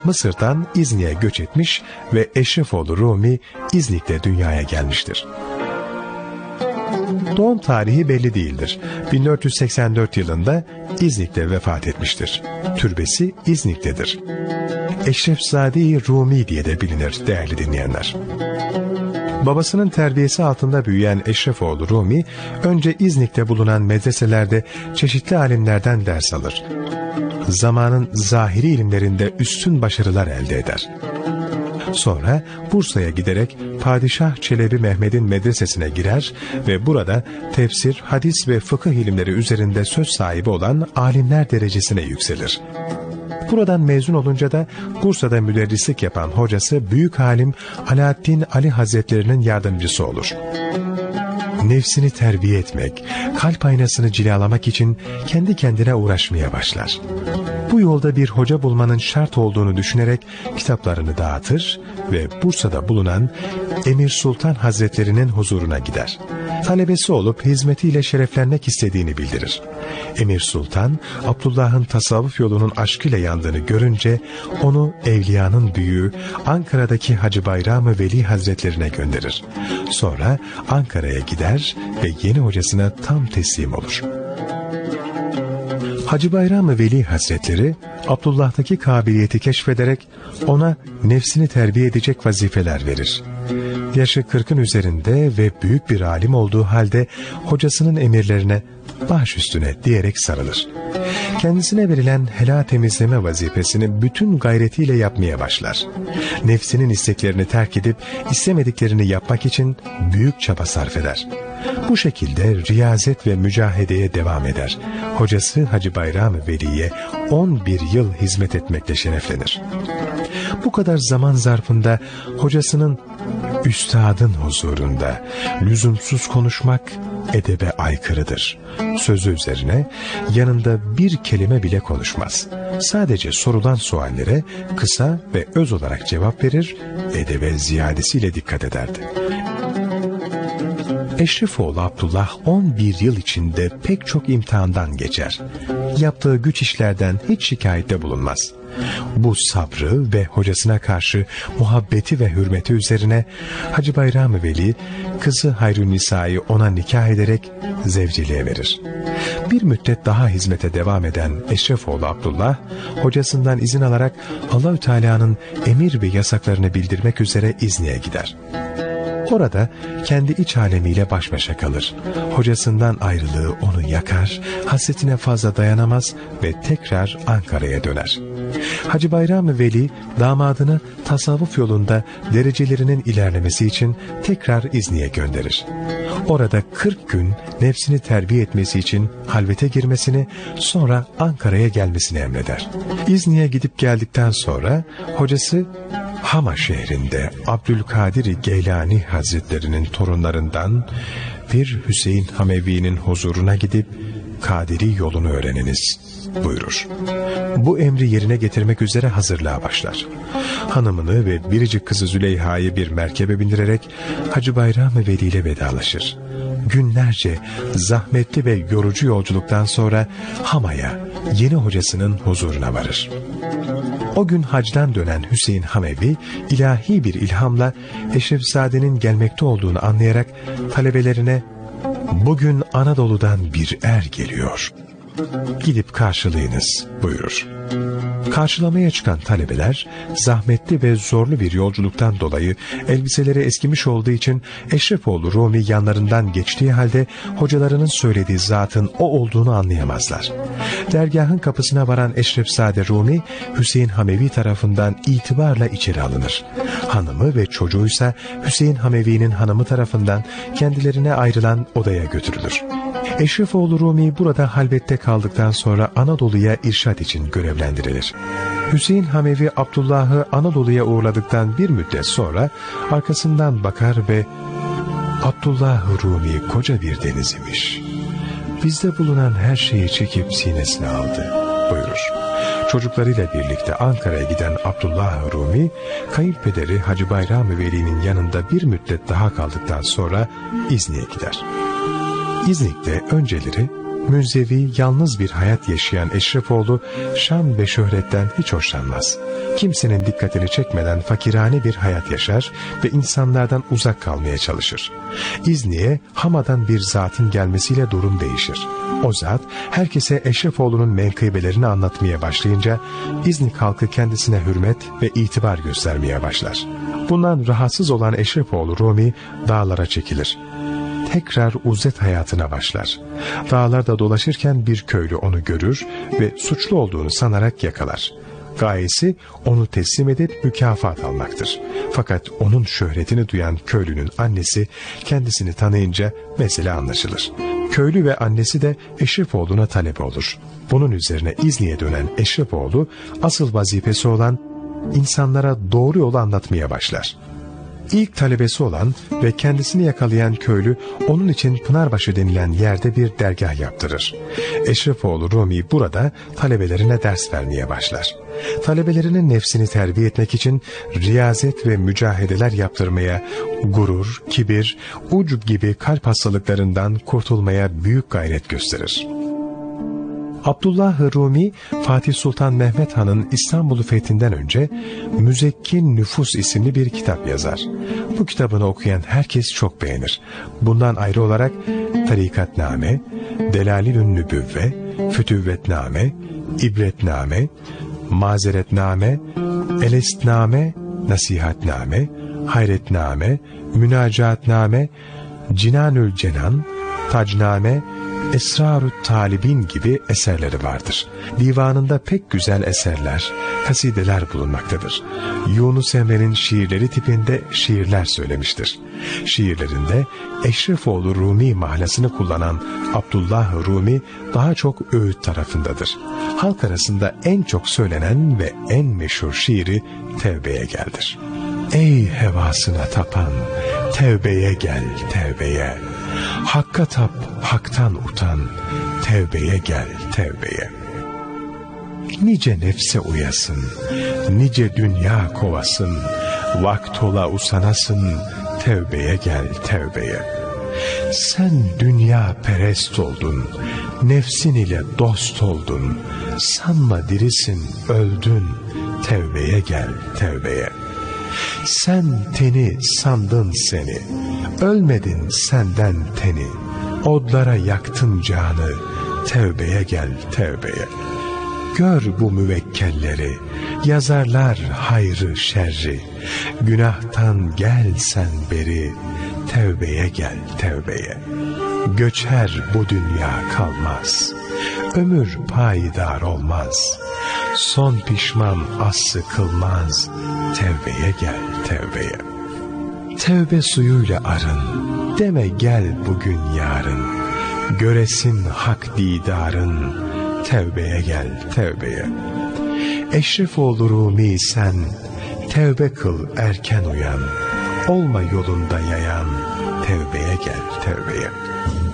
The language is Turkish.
Mısır'dan İznik'e göç etmiş ve Eşrefoğlu Rumi İznik'te dünyaya gelmiştir. Doğum tarihi belli değildir. 1484 yılında İznik'te vefat etmiştir. Türbesi İznik'tedir. Eşrefzade-i Rumi diye de bilinir değerli dinleyenler. Babasının terbiyesi altında büyüyen Eşrefoğlu Rumi, önce İznik'te bulunan medreselerde çeşitli alimlerden ders alır. Zamanın zahiri ilimlerinde üstün başarılar elde eder. Sonra Bursa'ya giderek Padişah Çelebi Mehmet'in medresesine girer ve burada tefsir, hadis ve fıkıh ilimleri üzerinde söz sahibi olan alimler derecesine yükselir. Buradan mezun olunca da Bursa'da müderrislik yapan hocası Büyük Alim Alaaddin Ali Hazretlerinin yardımcısı olur. Nefsini terbiye etmek, kalp aynasını cilalamak için kendi kendine uğraşmaya başlar. Bu yolda bir hoca bulmanın şart olduğunu düşünerek kitaplarını dağıtır ve Bursa'da bulunan Emir Sultan Hazretlerinin huzuruna gider. Talebesi olup hizmetiyle şereflenmek istediğini bildirir. Emir Sultan, Abdullah'ın tasavvuf yolunun aşkıyla yandığını görünce onu evliyanın büyüğü Ankara'daki Hacı Bayram-ı Veli Hazretlerine gönderir. Sonra Ankara'ya gider ve yeni hocasına tam teslim olur. Hacı Bayram-ı Veli Hazretleri, Abdullah'taki kabiliyeti keşfederek ona nefsini terbiye edecek vazifeler verir. Yaşı 40'ın üzerinde ve büyük bir alim olduğu halde hocasının emirlerine baş üstüne diyerek sarılır. Kendisine verilen helal temizleme vazifesini bütün gayretiyle yapmaya başlar. Nefsinin isteklerini terk edip istemediklerini yapmak için büyük çaba sarf eder. Bu şekilde riyazet ve mücahedeye devam eder. Hocası Hacı Bayram-ı Veli'ye 11 yıl hizmet etmekle şereflenir. Bu kadar zaman zarfında hocasının üstadın huzurunda lüzumsuz konuşmak edebe aykırıdır. Sözü üzerine yanında bir kelime bile konuşmaz. Sadece sorulan suallere kısa ve öz olarak cevap verir, edebe ziyadesiyle dikkat ederdi. Eşrefoğlu Abdullah 11 yıl içinde pek çok imtihandan geçer. Yaptığı güç işlerden hiç şikayette bulunmaz. Bu sabrı ve hocasına karşı muhabbeti ve hürmeti üzerine Hacı Bayram-ı Veli kızı Hayrünnisa'yı ona nikah ederek zevciliğe verir. Bir müddet daha hizmete devam eden Eşrefoğlu Abdullah hocasından izin alarak Allahü Teala'nın emir ve yasaklarını bildirmek üzere İznik'e gider. Orada kendi iç alemiyle baş başa kalır. Hocasından ayrılığı onu yakar, hasretine fazla dayanamaz ve tekrar Ankara'ya döner. Hacı Bayram-ı Veli damadını tasavvuf yolunda derecelerinin ilerlemesi için tekrar İznik'e gönderir. Orada 40 gün nefsini terbiye etmesi için halvete girmesini, sonra Ankara'ya gelmesini emreder. İznik'e gidip geldikten sonra hocası Hama şehrinde Abdülkadir Geylani Hazretlerinin torunlarından bir Hüseyin Hamevi'nin huzuruna gidip Kadiri yolunu öğreniniz buyurur. Bu emri yerine getirmek üzere hazırlığa başlar. Hanımını ve biricik kızı Züleyha'yı bir merkebe bindirerek Hacı Bayram-ı Veli ile vedalaşır. Günlerce zahmetli ve yorucu yolculuktan sonra Hama'ya, yeni hocasının huzuruna varır. O gün hacdan dönen Hüseyin Hamevi ilahi bir ilhamla Eşrefzade'nin gelmekte olduğunu anlayarak talebelerine "Bugün Anadolu'dan bir er geliyor. Gidip karşılayınız" buyurur. Karşılamaya çıkan talebeler zahmetli ve zorlu bir yolculuktan dolayı elbiseleri eskimiş olduğu için Eşrefoğlu Rumi yanlarından geçtiği halde hocalarının söylediği zatın o olduğunu anlayamazlar. Dergahın kapısına varan Eşrefzade Rumi Hüseyin Hamevi tarafından itibarla içeri alınır. Hanımı ve çocuğuysa Hüseyin Hamevi'nin hanımı tarafından kendilerine ayrılan odaya götürülür. Eşrefoğlu Rumi burada halvette kaldıktan sonra Anadolu'ya irşat için görevlendirilir. Hüseyin Hamevi Abdullah'ı Anadolu'ya uğurladıktan bir müddet sonra arkasından bakar ve "Abdullah-ı Rumi koca bir deniz imiş. Bizde bulunan her şeyi çekip sinesine aldı" buyurur. Çocuklarıyla birlikte Ankara'ya giden Abdullah-ı Rumi, kayınpederi Hacı Bayram-ı Veli'nin yanında bir müddet daha kaldıktan sonra İznik'e gider. İznik'te önceleri Münzevi, yalnız bir hayat yaşayan Eşrefoğlu, şan ve şöhretten hiç hoşlanmaz. Kimsenin dikkatini çekmeden fakirane bir hayat yaşar ve insanlardan uzak kalmaya çalışır. İzni'ye Hama'dan bir zatın gelmesiyle durum değişir. O zat herkese Eşrefoğlu'nun menkıbelerini anlatmaya başlayınca İzni halkı kendisine hürmet ve itibar göstermeye başlar. Bundan rahatsız olan Eşrefoğlu Rumi dağlara çekilir. Tekrar uzlet hayatına başlar. Dağlarda dolaşırken bir köylü onu görür ve suçlu olduğunu sanarak yakalar. Gayesi onu teslim edip mükafat almaktır. Fakat onun şöhretini duyan köylünün annesi kendisini tanıyınca mesele anlaşılır. Köylü ve annesi de Eşrefoğlu'na talep olur. Bunun üzerine İzni'ye dönen Eşrefoğlu asıl vazifesi olan insanlara doğru yolu anlatmaya başlar. İlk talebesi olan ve kendisini yakalayan köylü onun için Pınarbaşı denilen yerde bir dergah yaptırır. Eşrefoğlu Rumi burada talebelerine ders vermeye başlar. Talebelerinin nefsini terbiye etmek için riyazet ve mücahedeler yaptırmaya, gurur, kibir, ucub gibi kalp hastalıklarından kurtulmaya büyük gayret gösterir. Abdullah Rumi, Fatih Sultan Mehmet Han'ın İstanbul'u fethinden önce Müzekkin Nüfus isimli bir kitap yazar. Bu kitabını okuyan herkes çok beğenir. Bundan ayrı olarak Tarikatname, Delalilün Nübüvve, Fütüvvetname, İbretname, Mazeretname, Elestname, Nasihatname, Hayretname, Münacatname, Cinanül Cenan, Tacname, Esrarut Talibin gibi eserleri vardır. Divanında pek güzel eserler, kasideler bulunmaktadır. Yunus Emre'nin şiirleri tipinde şiirler söylemiştir. Şiirlerinde Eşrefoğlu Rumi mahlasını kullanan Abdullah Rumi daha çok öğüt tarafındadır. Halk arasında en çok söylenen ve en meşhur şiiri Tevbe'ye geldir. Ey hevasına tapan, tevbeye gel tevbeye. Hakka tap, haktan utan, tevbeye gel tevbeye. Nice nefse uyasın, nice dünya kovasın, vaktola usanasın, tevbeye gel tevbeye. Sen dünya perest oldun, nefsin ile dost oldun, sanma dirisin, öldün, tevbeye gel tevbeye. Sen teni sandın seni, ölmedin senden teni, odlara yaktın canı, tevbeye gel tevbeye. Gör bu müvekkelleri, yazarlar hayrı şerri, günahtan gel sen beri, tevbeye gel tevbeye. Göçer bu dünya kalmaz, ömür payidar olmaz, son pişman az sıkılmaz, tevbeye gel tevbeye. Tevbe suyuyla arın, deme gel bugün yarın, göresin hak didarın, tevbeye gel tevbeye. Eşrefoğlu Rumi sen, tevbe kıl erken uyan, olma yolunda yayan, tevbeye gel tevbeye.